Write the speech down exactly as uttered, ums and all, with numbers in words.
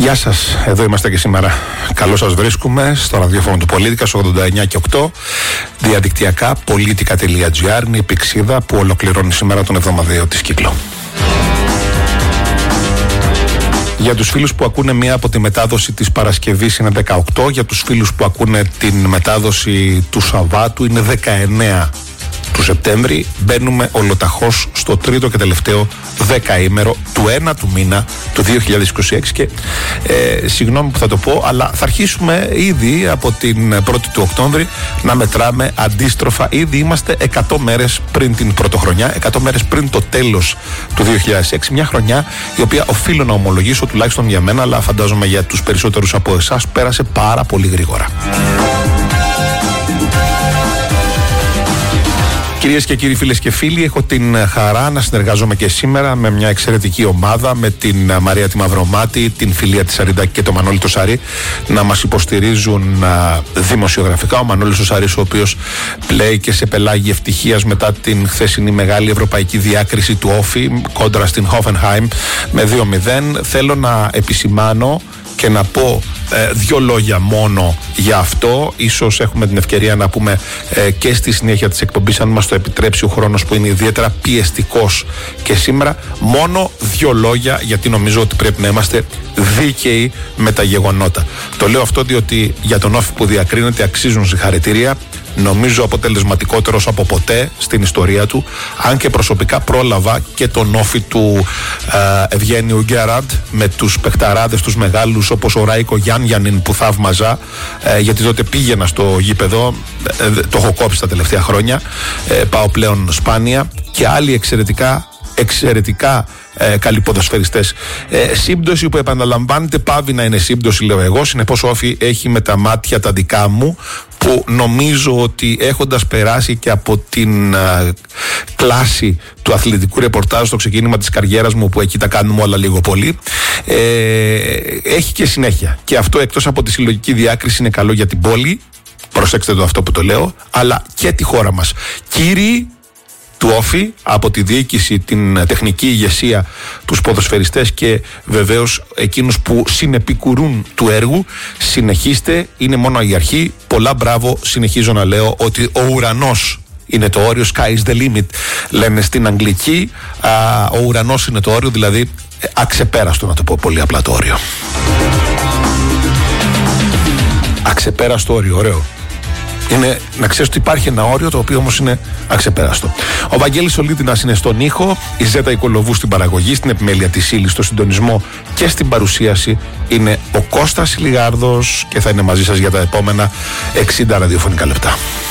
Γεια σας, εδώ είμαστε και σήμερα. Καλώς σας βρίσκουμε στο ραδιόφωνο του Πολίτικα, στο ογδόντα εννιά και οκτώ. Διαδικτυακά, πολίτικα τελεία τζι άρ είναι η πηξίδα που ολοκληρώνει σήμερα τον εβδομαδιαίο της κύκλο. Για τους φίλους που ακούνε μία από τη μετάδοση της Παρασκευής είναι δεκαοκτώ, για τους φίλους που ακούνε την μετάδοση του Σαββάτου είναι δεκαεννέα του Σεπτέμβρη. Μπαίνουμε ολοταχώς στο τρίτο και τελευταίο δεκαήμερο του ένατου μήνα του δύο χιλιάδες είκοσι έξι και ε, συγγνώμη που θα το πω, αλλά θα αρχίσουμε ήδη από την πρώτη του Οκτώβρη να μετράμε αντίστροφα. Ήδη είμαστε εκατό μέρες πριν την πρωτοχρονιά, εκατό μέρες πριν το τέλος του δύο χιλιάδες έξι, μια χρονιά η οποία οφείλω να ομολογήσω, τουλάχιστον για μένα, αλλά φαντάζομαι για τους περισσότερους από εσάς, πέρασε πάρα πολύ γρήγορα. Κυρίες και κύριοι, φίλες και φίλοι, έχω την χαρά να συνεργάζομαι και σήμερα με μια εξαιρετική ομάδα, με την Μαρία τη Μαυρομάτη, την Φιλία τη Σαριδάκη και τον Μανώλη το Σαρή, να μας υποστηρίζουν α, δημοσιογραφικά. Ο Μανώλης ο Σαρής, ο οποίος πλέει και σε πελάγι ευτυχίας μετά την χθεσινή μεγάλη ευρωπαϊκή διάκριση του Όφι κόντρα στην Hoffenheim με δύο μηδέν. Θέλω να επισημάνω και να πω ε, δύο λόγια μόνο για αυτό. Ίσως έχουμε την ευκαιρία να πούμε ε, και στη συνέχεια της εκπομπής, αν μας το επιτρέψει ο χρόνος που είναι ιδιαίτερα πιεστικός και σήμερα. Μόνο δύο λόγια, γιατί νομίζω ότι πρέπει να είμαστε δίκαιοι με τα γεγονότα. Το λέω αυτό διότι για τον Όφη που διακρίνεται αξίζουν συγχαρητήρια. Νομίζω αποτελεσματικότερος από ποτέ στην ιστορία του, αν και προσωπικά πρόλαβα και τον Όφη του ε, Ευγένιου Γκέραντ με τους παιχταράδες τους μεγάλους όπως ο Ράικο Γιάννιανιν που θαύμαζα, ε, γιατί τότε πήγαινα στο γήπεδο, ε, το έχω κόψει τα τελευταία χρόνια, ε, πάω πλέον σπάνια, και άλλοι εξαιρετικά εξαιρετικά ε, καλοί ποδοσφαιριστές. Ε, σύμπτωση που επαναλαμβάνεται πάβει να είναι σύμπτωση, λέω εγώ. Συνεπώς ο Όφη έχει με τα μάτια τα δικά μου, που νομίζω ότι έχοντας περάσει και από την α, κλάση του αθλητικού ρεπορτάζ στο ξεκίνημα της καριέρας μου, που εκεί τα κάνουμε όλα λίγο πολύ, ε, έχει και συνέχεια. Και αυτό, εκτός από τη συλλογική διάκριση, είναι καλό για την πόλη, προσέξτε το αυτό που το λέω, αλλά και τη χώρα μας. Κύριοι του Όφη, από τη διοίκηση, την τεχνική ηγεσία, τους ποδοσφαιριστές και βεβαίως εκείνους που συνεπικουρούν του έργου, συνεχίστε, είναι μόνο η αρχή. Πολλά μπράβο. Συνεχίζω να λέω ότι ο ουρανός είναι το όριο, sky is the limit λένε στην αγγλική. Α, ο ουρανός είναι το όριο, δηλαδή αξεπέραστο, να το πω πολύ απλά, το όριο. Αξεπέραστο όριο, ωραίο. Είναι να ξέρεις ότι υπάρχει ένα όριο, το οποίο όμως είναι αξεπέραστο. Ο Βαγγέλης Ολίτινας είναι στον ήχο, η Ζέτα Οικολοβού στην παραγωγή, στην επιμέλεια της ύλης, στο συντονισμό και στην παρουσίαση είναι ο Κώστας Λιγάρδος, και θα είναι μαζί σας για τα επόμενα εξήντα ραδιοφωνικά λεπτά.